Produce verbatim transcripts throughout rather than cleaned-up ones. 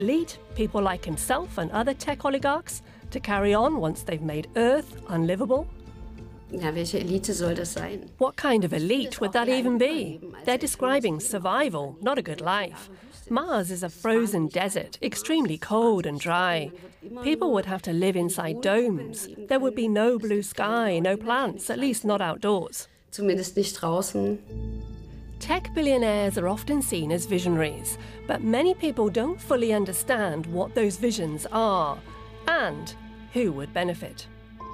Elite, people like himself and other tech oligarchs, to carry on once they've made Earth unlivable? Ja, welche Elite soll das sein? What kind of elite would that even be? They're describing survival, not a good life. Mars is a frozen desert, extremely cold and dry. People would have to live inside domes. There would be no blue sky, no plants, at least not outdoors. Zumindest nicht draußen. Tech billionaires are often seen as visionaries, but many people don't fully understand what those visions are and who would benefit.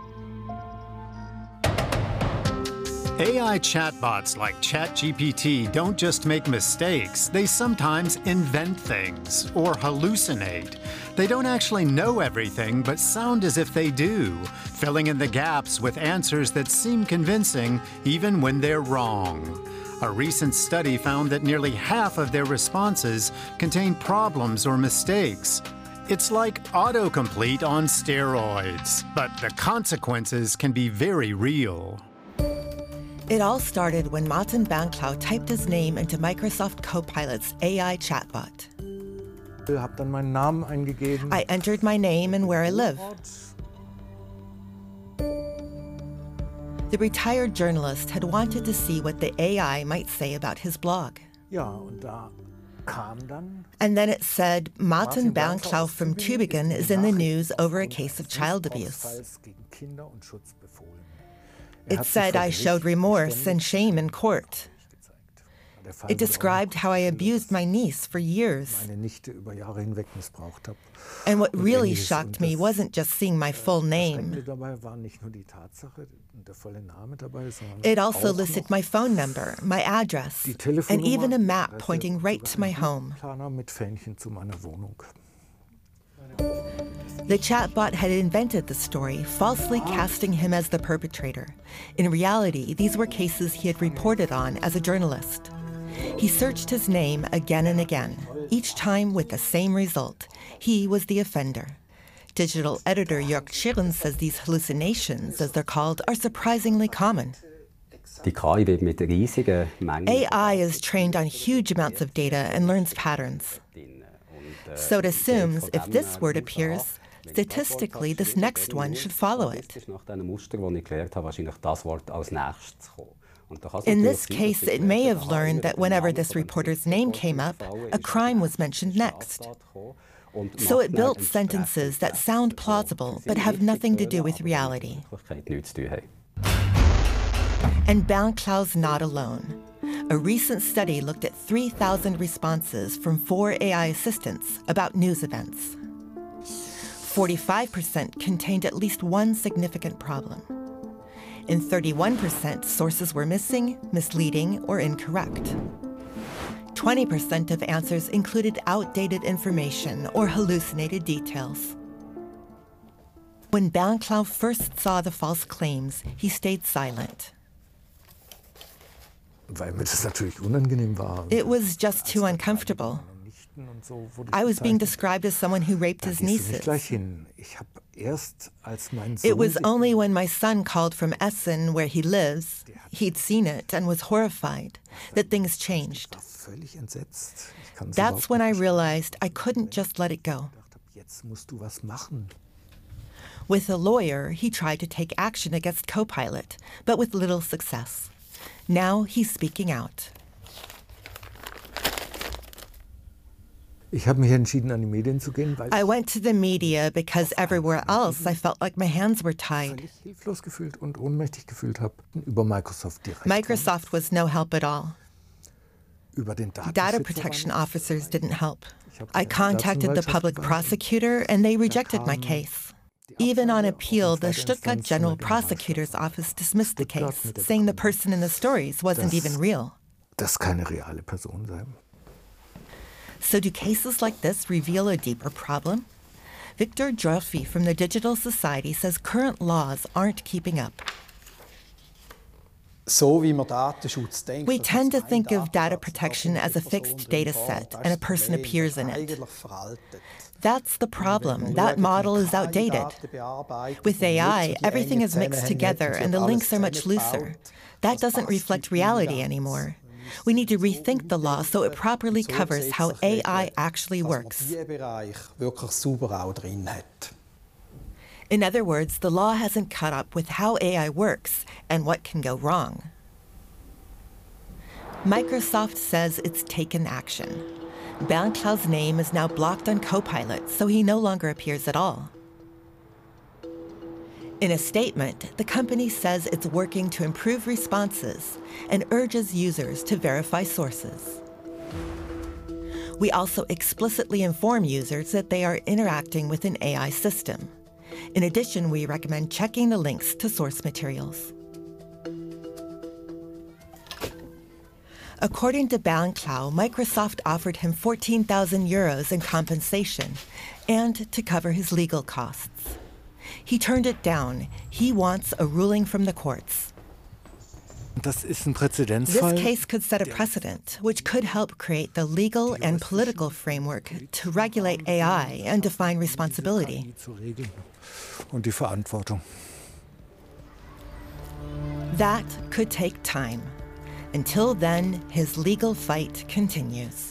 A I chatbots like ChatGPT don't just make mistakes, they sometimes invent things or hallucinate. They don't actually know everything, but sound as if they do, filling in the gaps with answers that seem convincing even when they're wrong. A recent study found that nearly half of their responses contain problems or mistakes. It's like autocomplete on steroids, but the consequences can be very real. It all started when Martin Bernklau typed his name into Microsoft Copilot's A I chatbot. Hab dann meinen Namen eingegeben. I entered my name and where I live. The retired journalist had wanted to see what the A I might say about his blog. Ja, und da kam dann. And then it said, Martin Bernklau from Tübingen is in the news over a case of child abuse. It said I showed remorse and shame in court. It described how I abused my niece for years. And what really shocked me wasn't just seeing my full name. It also listed my phone number, my address, and even a map pointing right to my home. The chatbot had invented the story, falsely casting him as the perpetrator. In reality, these were cases he had reported on as a journalist. He searched his name again and again, each time with the same result. He was the offender. Digital editor Jörg Schirren says these hallucinations, as they're called, are surprisingly common. A I is trained on huge amounts of data and learns patterns. So it assumes if this word appears, statistically this next one should follow it. In this case, it may have learned that whenever this reporter's name came up, a crime was mentioned next. So it built sentences that sound plausible but have nothing to do with reality. And Bernklau's not alone. A recent study looked at three thousand responses from four A I assistants about news events. forty-five percent contained at least one significant problem. In thirty-one percent, sources were missing, misleading, or incorrect. twenty percent of answers included outdated information or hallucinated details. When Bernklau first saw the false claims, he stayed silent. It was just too uncomfortable. I was being described as someone who raped his nieces. It was only when my son called from Essen, where he lives, he'd seen it and was horrified, that things changed. That's when I realized I couldn't just let it go. With a lawyer, he tried to take action against Copilot, but with little success. Now he's speaking out. I went to the media because everywhere else I felt like my hands were tied. Microsoft was no help at all. Data protection officers didn't help. I contacted the public prosecutor and they rejected my case. Even on appeal, the Stuttgart General Prosecutor's Office dismissed the case, saying the person in the stories wasn't even real. So do cases like this reveal a deeper problem? Victor Djorfi from the Digital Society says current laws aren't keeping up. We tend to think of data protection as a fixed data set, and a person appears in it. That's the problem. That model is outdated. With A I, everything is mixed together and the links are much looser. That doesn't reflect reality anymore. We need to rethink the law so it properly covers how A I actually works. In other words, the law hasn't caught up with how A I works and what can go wrong. Microsoft says it's taken action. Bernd Klau's name is now blocked on Copilot, so he no longer appears at all. In a statement, the company says it's working to improve responses and urges users to verify sources. We also explicitly inform users that they are interacting with an A I system. In addition, we recommend checking the links to source materials. According to Bernd Klau, Microsoft offered him fourteen thousand euros in compensation and to cover his legal costs. He turned it down. He wants a ruling from the courts. Das ist ein Präzedenzfall. This case could set a precedent, which could help create the legal and political framework to regulate A I and define responsibility. Und die Verantwortung. That could take time. Until then, his legal fight continues.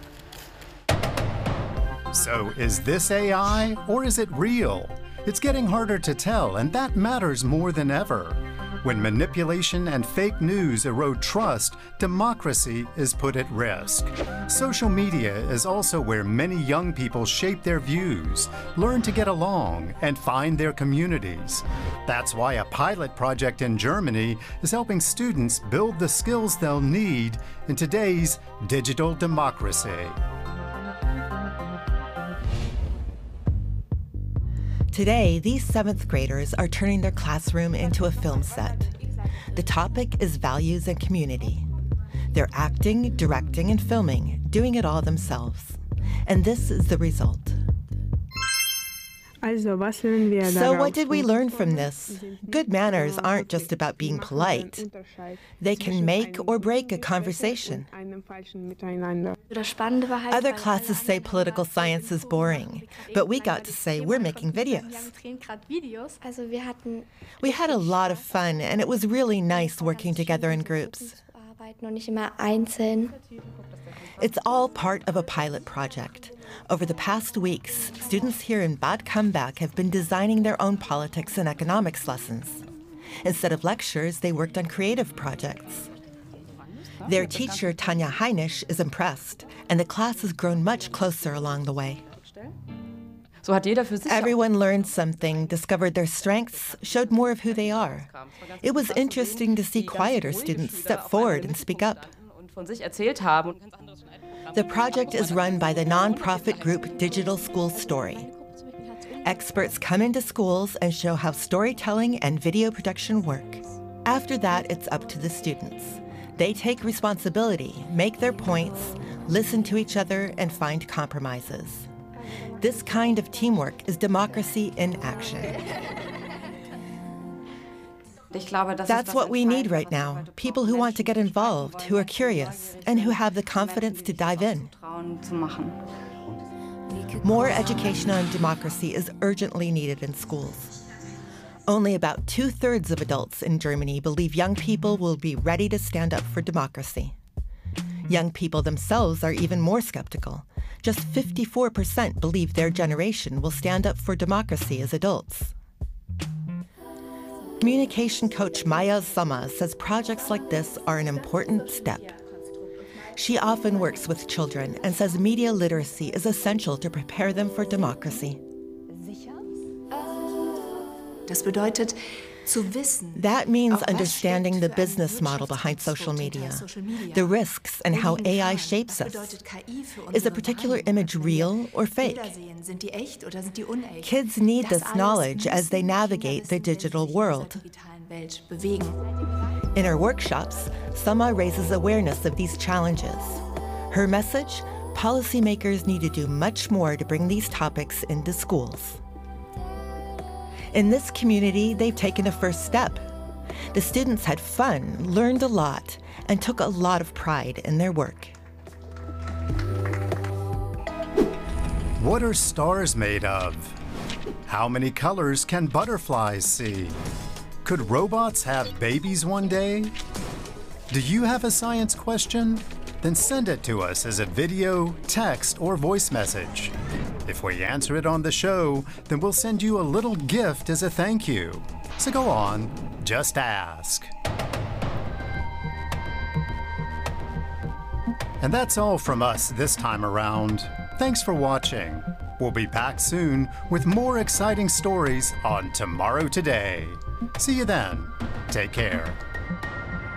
So is this A I or is it real? It's getting harder to tell, and that matters more than ever. When manipulation and fake news erode trust, democracy is put at risk. Social media is also where many young people shape their views, learn to get along, and find their communities. That's why a pilot project in Germany is helping students build the skills they'll need in today's digital democracy. Today, these seventh graders are turning their classroom into a film set. The topic is values and community. They're acting, directing, and filming, doing it all themselves. And this is the result. So what did we learn from this? Good manners aren't just about being polite. They can make or break a conversation. Other classes say political science is boring, but we got to say we're making videos. We had a lot of fun, and it was really nice working together in groups. It's all part of a pilot project. Over the past weeks, students here in Bad Kambach have been designing their own politics and economics lessons. Instead of lectures, they worked on creative projects. Their teacher, Tanja Heinisch, is impressed, and the class has grown much closer along the way. Everyone learned something, discovered their strengths, showed more of who they are. It was interesting to see quieter students step forward and speak up. The project is run by the nonprofit group Digital School Story. Experts come into schools and show how storytelling and video production work. After that, it's up to the students. They take responsibility, make their points, listen to each other, and find compromises. This kind of teamwork is democracy in action. That's what we need right now, people who want to get involved, who are curious, and who have the confidence to dive in. More education on democracy is urgently needed in schools. Only about two-thirds of adults in Germany believe young people will be ready to stand up for democracy. Young people themselves are even more skeptical. Just fifty-four percent believe their generation will stand up for democracy as adults. Communication coach Maya Sommer says projects like this are an important step. She often works with children and says media literacy is essential to prepare them for democracy. That means understanding the business model behind social media, the risks and how A I shapes us. Is a particular image real or fake? Kids need this knowledge as they navigate the digital world. In her workshops, Sama raises awareness of these challenges. Her message: policymakers need to do much more to bring these topics into schools. In this community, they've taken a first step. The students had fun, learned a lot, and took a lot of pride in their work. What are stars made of? How many colors can butterflies see? Could robots have babies one day? Do you have a science question? Then send it to us as a video, text, or voice message. If we answer it on the show, then we'll send you a little gift as a thank you. So go on, just ask. And that's all from us this time around. Thanks for watching. We'll be back soon with more exciting stories on Tomorrow Today. See you then. Take care.